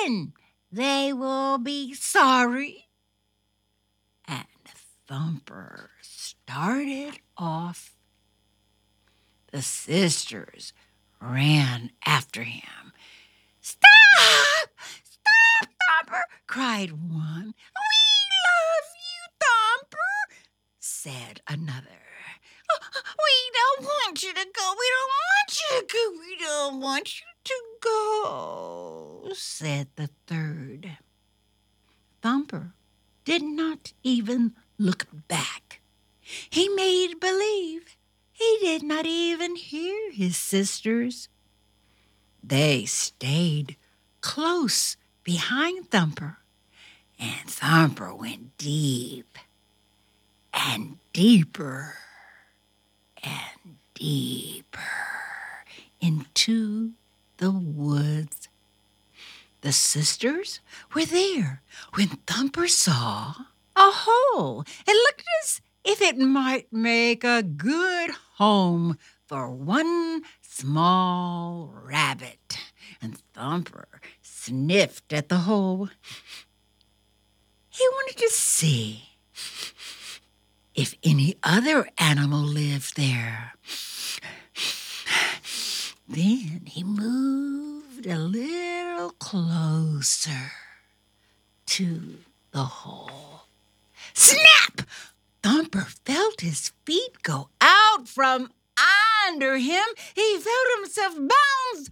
then they will be sorry. And Thumper started off. The sisters ran after him. "Stop! Stop, Thumper!" cried one. "We love you, Thumper," said another. "We don't want you to go. We don't want you to go. We don't want you to go," said the third. Thumper did not even look back. He made believe he did not even hear his sisters. They stayed close behind Thumper, and Thumper went deep and deeper and deeper into the woods. The sisters were there when Thumper saw a hole. It looked as if it might make a good home for one small rabbit. And Thumper sniffed at the hole. He wanted to see if any other animal lived there. Then he moved a little closer to the hole. Snap! Thumper felt his feet go out from under him. He felt himself bounce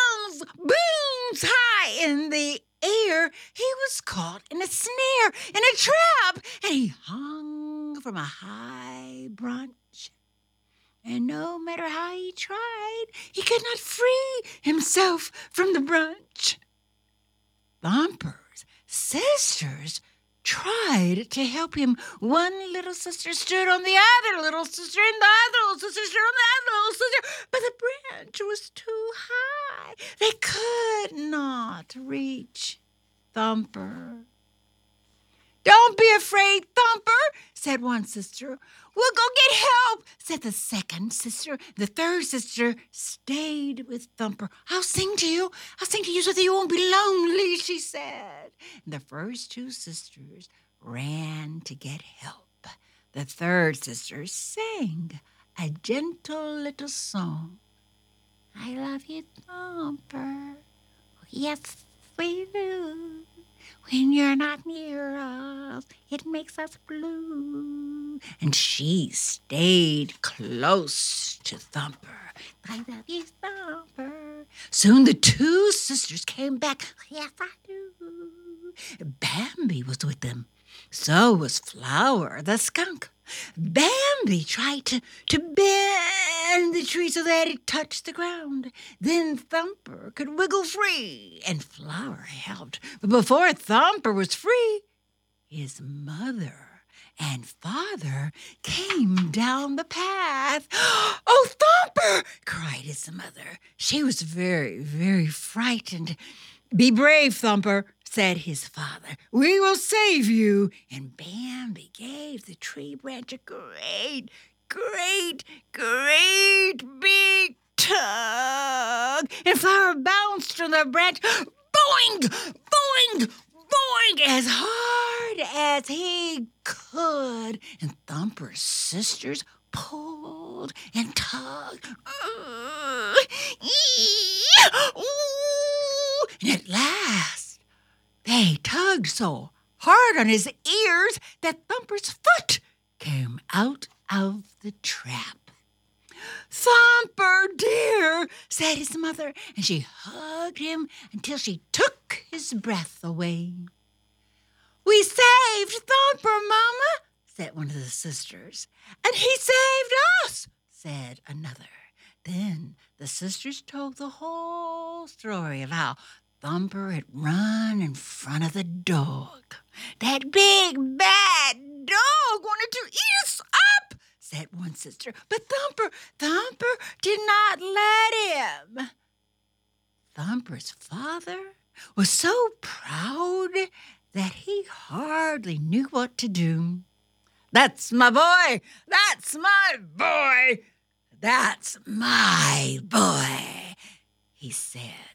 high in the air. He was caught in a snare, in a trap, and he hung from a high branch. And no matter how he tried, he could not free himself from the branch. Thumper's sisters tried to help him. One little sister stood on the other little sister, and the other little sister stood on the other little sister, but the branch was too high. They could not reach Thumper. "Don't be afraid, Thumper," said one sister. "We'll go get help," said the second sister. The third sister stayed with Thumper. "I'll sing to you so that you won't be lonely," she said. And the first two sisters ran to get help. The third sister sang a gentle little song. "I love you, Thumper. Yes, we do. When you're not near us, it makes us blue." And she stayed close to Thumper. "I love you, Thumper." Soon the two sisters came back. "Yes, I do." Bambi was with them. So was Flower the skunk. Bambi tried to bend the tree so that it touched the ground. Then Thumper could wiggle free, and Flower helped. But before Thumper was free, his mother and father came down the path. "Oh, Thumper!" cried his mother. She was very, very frightened. "Be brave, Thumper," said his father. "We will save you." And Bambi gave the tree branch a great big tug. And Flower bounced on the branch. Boing! Boing! Boing! As hard as he could. And Thumper's sisters pulled and tugged. And at last, they tugged so hard on his ears that Thumper's foot came out of the trap. "Thumper, dear," said his mother, and she hugged him until she took his breath away. "We saved Thumper, Mama," said one of the sisters. "And he saved us," said another. Then the sisters told the whole story of how Thumper had run in front of the dog. "That big, bad dog wanted to eat us up," said one sister. "But Thumper did not let him." Thumper's father was so proud that he hardly knew what to do. "That's my boy! That's my boy! That's my boy!" he said.